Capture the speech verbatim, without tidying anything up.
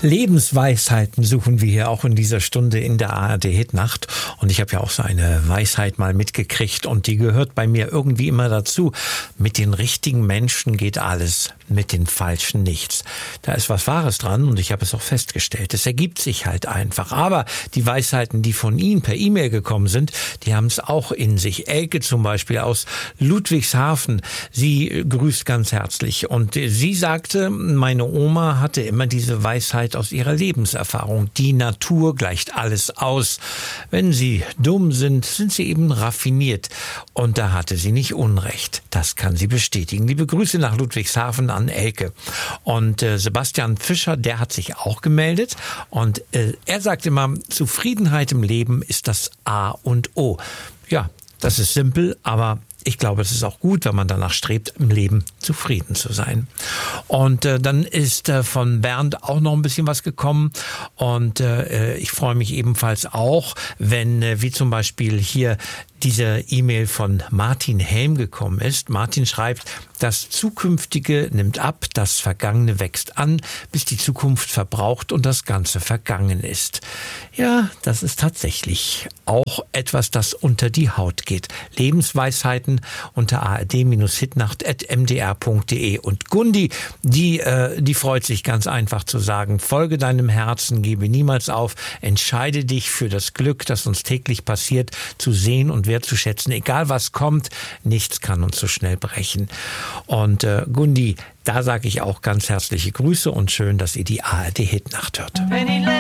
Lebensweisheiten suchen wir hier auch in dieser Stunde in der A R D Hitnacht. Und ich habe ja auch so eine Weisheit mal mitgekriegt und die gehört bei mir irgendwie immer dazu. Mit den richtigen Menschen geht alles, mit den falschen nichts. Da ist was Wahres dran und ich habe es auch festgestellt. Es ergibt sich halt einfach. Aber die Weisheiten, die von Ihnen per E-Mail gekommen sind, die haben es auch in sich. Elke zum Beispiel aus Ludwigshafen, sie grüßt ganz herzlich. Und sie sagte, meine Oma hatte immer diese Weisheit aus ihrer Lebenserfahrung. Die Natur gleicht alles aus. Wenn sie dumm sind, sind sie eben raffiniert. Und da hatte sie nicht Unrecht. Das kann sie bestätigen. Liebe Grüße nach Ludwigshafen an Elke. Und äh, Sebastian Fischer, der hat sich auch gemeldet. Und äh, er sagt immer, Zufriedenheit im Leben ist das A und O. Ja, das ist simpel, aber ich glaube, es ist auch gut, wenn man danach strebt, im Leben zufrieden zu sein. Und äh, dann ist äh, von Bernd auch noch ein bisschen was gekommen. Und äh, ich freue mich ebenfalls auch, wenn, äh, wie zum Beispiel hier diese E-Mail von Martin Helm gekommen ist. Martin schreibt, das Zukünftige nimmt ab, das Vergangene wächst an, bis die Zukunft verbraucht und das Ganze vergangen ist. Ja, das ist tatsächlich auch etwas, das unter die Haut geht. Lebensweisheiten unter a r d hitnacht at m d r punkt d e. Und Gundi, die, äh, die freut sich ganz einfach zu sagen, folge deinem Herzen, gebe niemals auf, entscheide dich für das Glück, das uns täglich passiert, zu sehen und wertzuschätzen. Egal was kommt, nichts kann uns so schnell brechen. Und äh, Gundi, da sage ich auch ganz herzliche Grüße und schön, dass ihr die A R D Hitnacht hört.